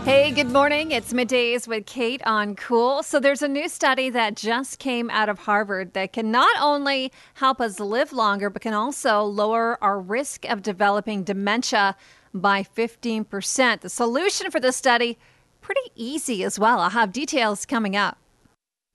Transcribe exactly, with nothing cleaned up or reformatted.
Hey, good morning. It's Middays with Kate on Cool. So there's a new study that just came out of Harvard that can not only help us live longer, but can also lower our risk of developing dementia by fifteen percent. The solution for this study, pretty easy as well. I'll have details coming up.